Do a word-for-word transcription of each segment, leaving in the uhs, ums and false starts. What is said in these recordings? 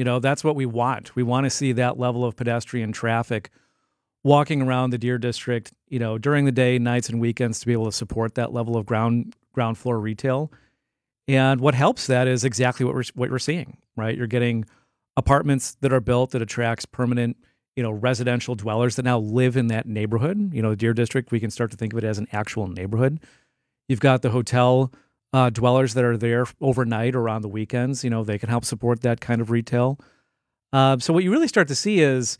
You know, that's what we want. We want to see that level of pedestrian traffic walking around the Deer District, you know, during the day, nights and weekends to be able to support that level of ground ground floor retail. And what helps that is exactly what we're what we're seeing, right? You're getting apartments that are built that attracts permanent, you know, residential dwellers that now live in that neighborhood. You know, the Deer District, we can start to think of it as an actual neighborhood. You've got the hotel uh, dwellers that are there overnight or on the weekends. You know, they can help support that kind of retail. Uh, so what you really start to see is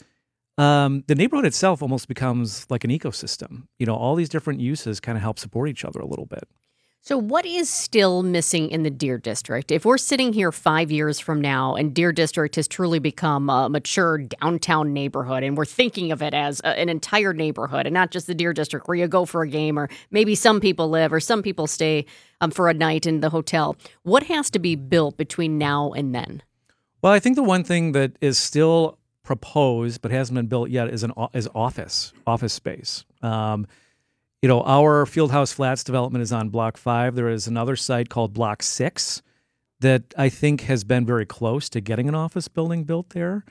um, the neighborhood itself almost becomes like an ecosystem. You know, all these different uses kind of help support each other a little bit. So what is still missing in the Deer District? If we're sitting here five years from now and Deer District has truly become a mature downtown neighborhood and we're thinking of it as a, an entire neighborhood and not just the Deer District where you go for a game or maybe some people live or some people stay um, for a night in the hotel, what has to be built between now and then? Well, I think the one thing that is still proposed but hasn't been built yet is an is office, office space. Um You know, our Fieldhouse Flats development is on Block five. There is another site called Block six that I think has been very close to getting an office building built there.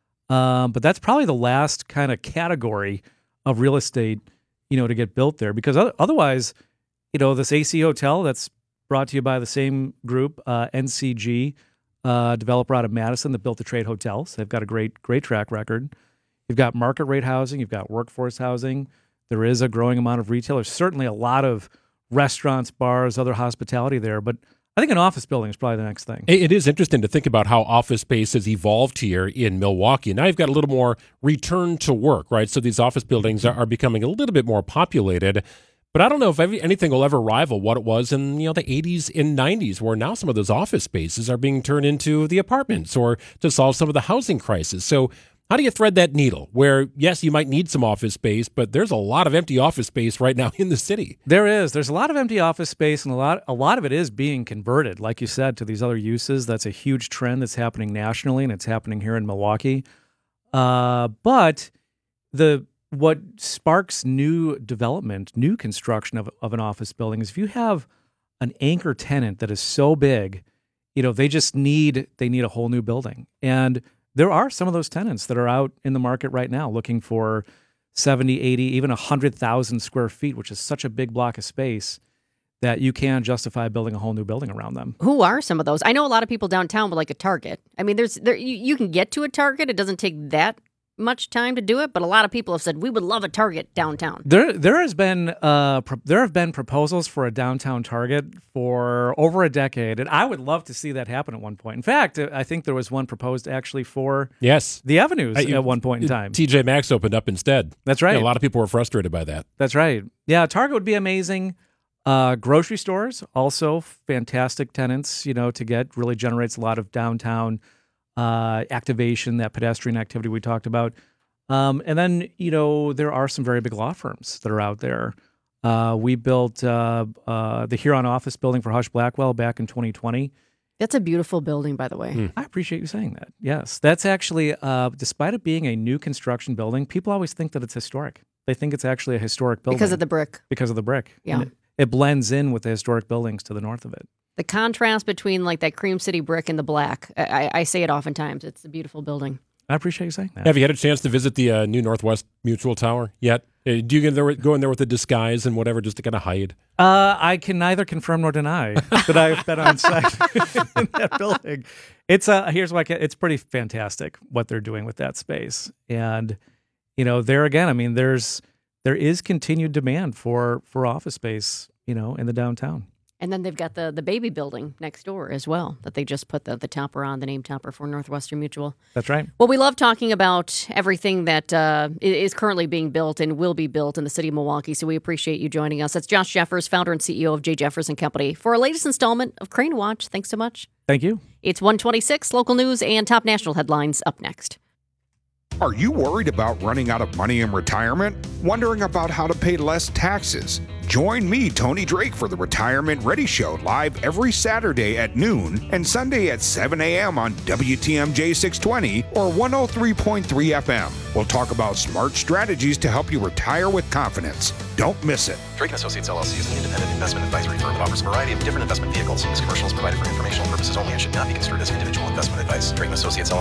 Um, but that's probably the last kind of category of real estate, you know, to get built there. Because otherwise, you know, this A C Hotel that's brought to you by the same group, uh, N C G, uh, developer out of Madison that built the Trade Hotels. They've got a great, great track record. You've got market rate housing. You've got workforce housing. There is a growing amount of retail. There's certainly a lot of restaurants, bars, other hospitality there. But I think an office building is probably the next thing. It is interesting to think about how office space has evolved here in Milwaukee. Now you've got a little more return to work, right? So these office buildings are, are becoming a little bit more populated. But I don't know if every, anything will ever rival what it was in, you know, the eighties and nineties, where now some of those office spaces are being turned into the apartments or to solve some of the housing crisis. So how do you thread that needle where, yes, you might need some office space, but there's a lot of empty office space right now in the city? There is. There's a lot of empty office space, and a lot a lot of it is being converted, like you said, to these other uses. That's a huge trend that's happening nationally, and it's happening here in Milwaukee. Uh, but the what sparks new development, new construction of, of an office building is if you have an anchor tenant that is so big, you know, they just need they need a whole new building. And there are some of those tenants that are out in the market right now looking for seventy, eighty, even one hundred thousand square feet, which is such a big block of space that you can justify building a whole new building around them. Who are some of those? I know a lot of people downtown would like a Target. I mean, there's there you, you can get to a Target. It doesn't take that much time to do it, but a lot of people have said we would love a Target downtown. There, there has been, uh, pro- there have been proposals for a downtown Target for over a decade, and I would love to see that happen at one point. In fact, I think there was one proposed actually for yes the Avenues I, at one point in time. T J Maxx opened up instead. That's right. Yeah, a lot of people were frustrated by that. That's right. Yeah, Target would be amazing. Uh, grocery stores also fantastic tenants. You know, to get really generates a lot of downtown Uh, activation, that pedestrian activity we talked about. Um, and then, you know, there are some very big law firms that are out there. Uh, we built uh, uh, the Huron office building for Hush Blackwell back in twenty twenty. That's a beautiful building, by the way. Mm. I appreciate you saying that. Yes, that's actually, uh, despite it being a new construction building, people always think that it's historic. They think it's actually a historic building. Because of the brick. Because of the brick. Yeah. And it, it blends in with the historic buildings to the north of it. The contrast between like that Cream City brick and the black. I, I say it oftentimes. It's a beautiful building. I appreciate you saying that. Have you had a chance to visit the uh, new Northwest Mutual Tower yet? Uh, do you go in, there, go in there with a disguise and whatever just to kind of hide? Uh, I can neither confirm nor deny that I've been on site in that building. It's uh, here's why I can, it's pretty fantastic what they're doing with that space. And, you know, there again, I mean, there's there is continued demand for for office space, you know, in the downtown. And then they've got the the baby building next door as well that they just put the, the topper on, the name topper for Northwestern Mutual. That's right. Well, we love talking about everything that uh, is currently being built and will be built in the city of Milwaukee, so we appreciate you joining us. That's Josh Jeffers, founder and C E O of J. Jeffers and Company, for our latest installment of Crane Watch. Thanks so much. Thank you. It's one twenty-six, local news and top national headlines up next. Are you worried about running out of money in retirement? Wondering about how to pay less taxes? Join me, Tony Drake, for the Retirement Ready Show, live every Saturday at noon and Sunday at seven a.m. on W T M J six twenty or one oh three point three F M. We'll talk about smart strategies to help you retire with confidence. Don't miss it. Drake and Associates L L C is an independent investment advisory firm that offers a variety of different investment vehicles. This commercial is provided for informational purposes only and should not be construed as individual investment advice. Drake and Associates L L C